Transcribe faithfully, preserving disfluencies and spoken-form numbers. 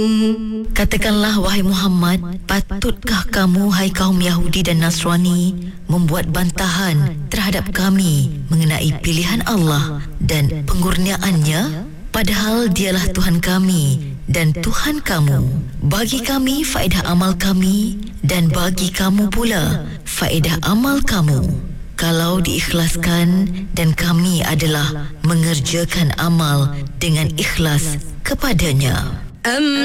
Katakanlah wahai Muhammad, patutkah kamu hai kaum Yahudi dan Nasrani membuat bantahan terhadap kami mengenai pilihan Allah dan pengurniaannya, padahal dialah Tuhan kami dan Tuhan kamu. Bagi kami faedah amal kami dan bagi kamu pula faedah amal kamu. Kalau diikhlaskan, dan kami adalah mengerjakan amal dengan ikhlas kepadanya.